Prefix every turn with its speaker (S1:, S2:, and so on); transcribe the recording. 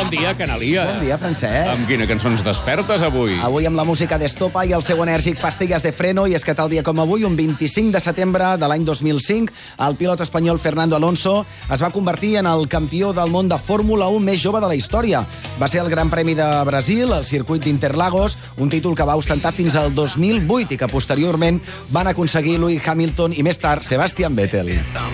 S1: dia, Canalies.
S2: Bon dia, Francesc.
S1: Amb quina cançó ens despertes avui?
S2: Avui amb la música d'Estopa i el seu enèrgic Pastillas de Freno, i és que tal dia com avui, un 25 de setembre de l'any 2005, el pilot espanyol Fernando Alonso es va convertir en el campió del món de Fórmula 1 més jove de la història. Va ser el Gran Premi de Brasil, el circuit d'Interlagos, un títol que va ostentar fins al 2008 i que posteriorment van aconseguir Lewis Hamilton i més tard Sebastian Vettel.